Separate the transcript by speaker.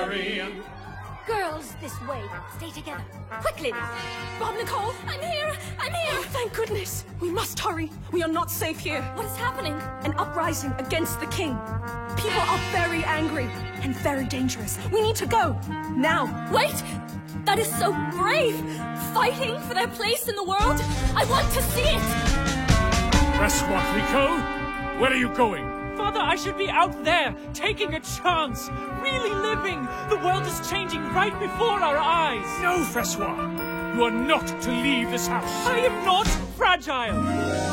Speaker 1: hurry.
Speaker 2: Girls, this way. Stay together. Quickly now.
Speaker 3: Bob Nicole!
Speaker 2: I'm here! I'm here!
Speaker 3: Oh, thank goodness! We must hurry. We are not safe here.
Speaker 2: What is happening?
Speaker 3: An uprising against the king. People are very angry and very dangerous. We need to go. Now.
Speaker 2: Wait! That is so brave! Fighting for their place in the world? I want to see it!
Speaker 1: Francois Clicquot, where are you going?
Speaker 4: Father, I should be out there, taking a chance, really living. The world is changing right before our eyes.
Speaker 1: No, Francois. You are not to leave this house.
Speaker 4: I am not fragile.